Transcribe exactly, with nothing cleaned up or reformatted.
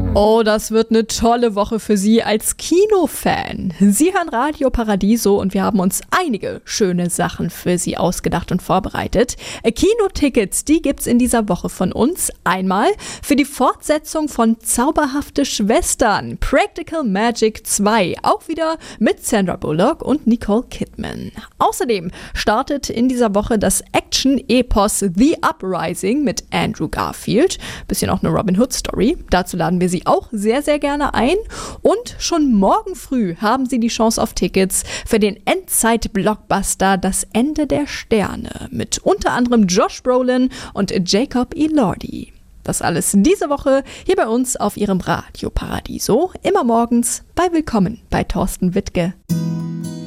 Oh, das wird eine tolle Woche für Sie als Kinofan. Sie hören Radio Paradiso und wir haben uns einige schöne Sachen für Sie ausgedacht und vorbereitet. Kinotickets, die gibt's in dieser Woche von uns. Einmal für die Fortsetzung von Zauberhafte Schwestern, Practical Magic zwei, auch wieder mit Sandra Bullock und Nicole Kidman. Außerdem startet in dieser Woche das Action-Epos The Uprising mit Andrew Garfield. Bisschen auch eine Robin Hood-Story. Dazu laden wir Sie auch sehr, sehr gerne ein. Und schon morgen früh haben Sie die Chance auf Tickets für den Endzeit-Blockbuster Das Ende der Sterne mit unter anderem Josh Brolin und Jacob Elordi. Das alles diese Woche hier bei uns auf Ihrem Radio Paradiso. Immer morgens bei Willkommen bei Thorsten Wittke.